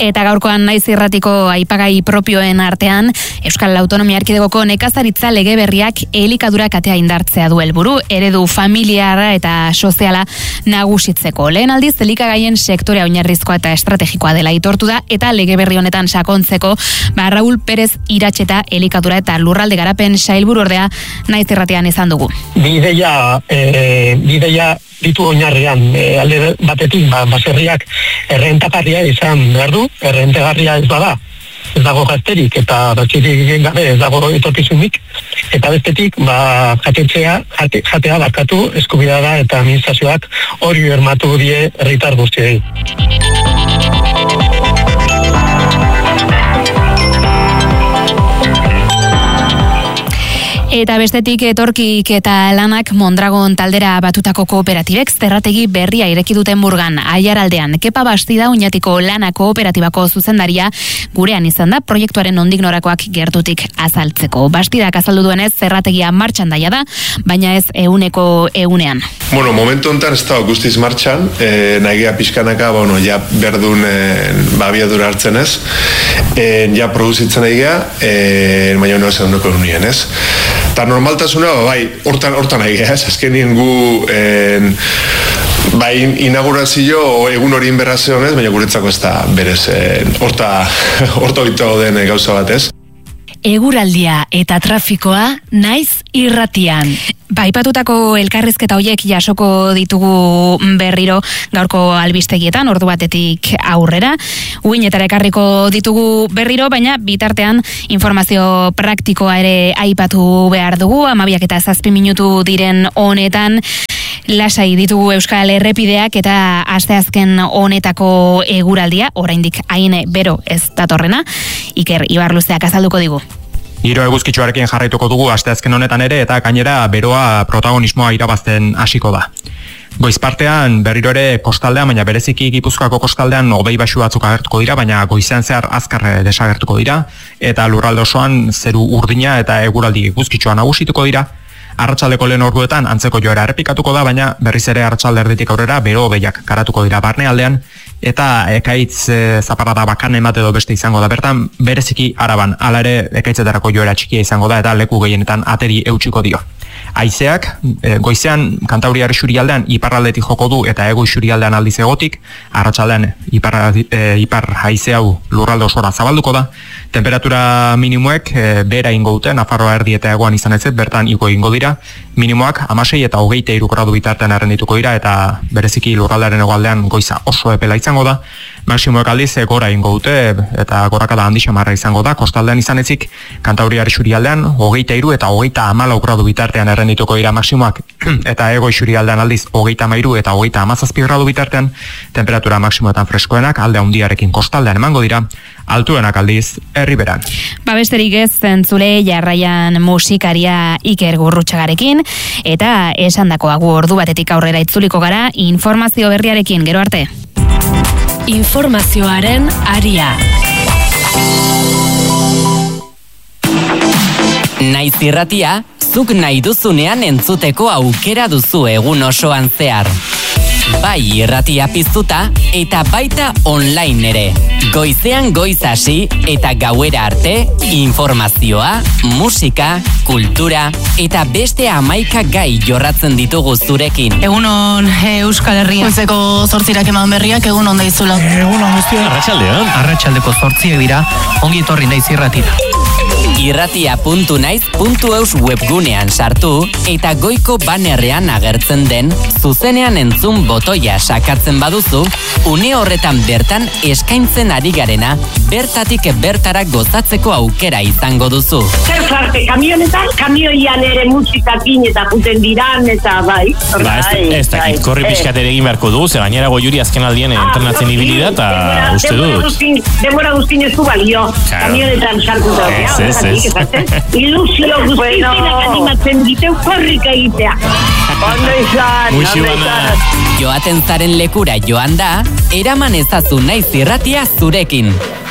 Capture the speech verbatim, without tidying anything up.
Eta gaurkoan naiz irratiko aipagai propioen artean, Euskal Autonomia Erkidegoko nekazaritza lege berriak elikadura katea indartzea du helburu, eredu familiarra eta soziala nagusitzeko. Lehen aldiz, elikagaien sektorea oinarrizkoa eta estrategikoa dela aitortu da, eta lege berri honetan sakontzeko, ba, Raúl Pérez Iratxeta elikadura eta lurralde garapen sailburu ordea naiz irratean izan dugu. Bideia, e, bideia ditu oinarrian, e, alde batetik, ba, baserriak errentagarria izan behar du, errentagarria ez bada, ez dago gazterik eta batxirik gabe ez dago etorkizunik, eta bestetik, ba, jatetzea, jate, jatea barkatu eskubidea da eta administrazioak hori bermatu die herritar guztiei. Eta bestetik etorkik eta lanak Mondragon taldera batutako kooperatibek zerrategi berria ireki duten burgan Aiaraldean. Kepa Bastida Oñatiko lana kooperatibako zuzendaria gurean izan da proiektuaren nondik norakoak gertutik azaltzeko. Bastidak azaldu duenez zerrategia martxan daia da, baina ez euneko eunean. Bueno, momentu honetan ez da guztiz martxan, e, nahigia pixkanaka, bueno, ja berdun e, babiadura hartzen ez, e, ja produzitzen nahigia, e, baina no ez euneko eunien ez. Eta normaltasuna, bai, hortan, hortan nahi, ez? Azkenien gu, en, bai, inaugurazio egun hori inberrazio honez, baina guretzako ez da berez, horta, horta oito den gauza bat, ez? Eguraldia eta trafikoa naiz irratian. Ba, aipatutako elkarrizketa horiek jasoko ditugu berriro gaurko albistegietan, ordu batetik aurrera. Uinetara ekarriko ditugu berriro, baina bitartean informazio praktikoa ere aipatu behar dugu, hamabiak eta zazpi minutu diren honetan. Lasai ditugu Euskal Errepideak eta asteazken honetako eguraldia, oraindik hain bero ez datorrena, Iker Ibarluzeak azalduko digu. Giro eguzkitsuarekin jarraituko dugu asteazken honetan ere eta gainera beroa protagonismoa irabazten hasiko da. Goizpartean berriro ere kostaldean, baina bereziki Gipuzkoako kostaldean hodei baxu batzuk agertuko dira, baina goizean zehar azkar desagertuko dira, eta lurralde osoan zeru urdina eta eguraldi eguzkitsua nagusituko dira. Arratsaldeko lehen orduetan antzeko joera errepikatuko da, baina berriz ere arratsalde erditik aurrera bero hodeiak garatuko dira barnealdean, eta ekaitz e, zaparrada bakan emate edo beste izango da. Bertan bereziki Araban, hala ere ekaitzetarako joera txikia izango da eta leku gehienetan ateri eutsiko dio. Haizeak, e, goizean Kantauriar isurialdean iparraldetik joko du eta hego isurialdean aldiz egotik, arratsaldean ipar, e, ipar haize hau lurralde osora zabalduko da. Temperatura minimoek e, bera ingo dute, Nafarroa erdi eta hegoan izan ez, bertan igo ingo dira. Minimoak hamasei eta hogeita hiru gradu bitartean errendituko dira eta bereziki lurraldearen hegoaldean goiza oso epela izango da. Maximoek aldiz gora ingo dute eta gorakada handi xamarra izango da. Kostaldean izan ezik, Kantauriar isurialdean hogeita hiru eta hogeita hamalau gradu bitartean errendituko dira maximoak, eta hego isurialdean aldiz hogeita hamairu eta hogeita hamazazpi gradu bitartean. Temperatura maximoetan freskoenak alde handiarekin kostaldean emango dira, altuenak aldiz herriberan. Ba besterik ez, entzule jarraian musikaria Iker Gurrutxagarekin, eta esandakoa gu ordu batetik aurrera itzuliko gara informazio berriarekin, gero arte. Informazioaren aria. Naiz irratia, zuk nahi duzunean entzuteko aukera duzu egun osoan zehar. Bai irratia piztuta eta baita online ere. Goizean goiz hasi eta gauera arte informazioa, musika, kultura eta beste hamaika gai jorratzen ditugu zurekin. Egunon Euskal Herria. Goizeko zortzirak eman berriak egunon daizula. Egunon guztia. Arratsaldean. Arratsaldeko zortziak dira, ongi etorri naiz irratira. irratia puntu naiz puntu eus webgunean sartu eta goiko banerrean agertzen den zuzenean entzun botoia sakatzen baduzu, une horretan bertan eskaintzen ari garena bertatik bertara gozatzeko aukera izango duzu. Zer zarte, kamionetan, kamioian ere musikakin eta juten diran eta bai. Ba, ez dakit, korri pixkat ere egin beharko du, ze gainera Goiuri azken aldien entrenatzen ibili da, eta uste dut. Demora guztin ez du balio, kamionetan sartu da. Ez, ez, ez. Ilusio guztienak animatzen diteu korrika egitea. Ondo izan, ondo izan. Joaten zaren lekura joan da, eraman ezazu naiz irratia zurekin.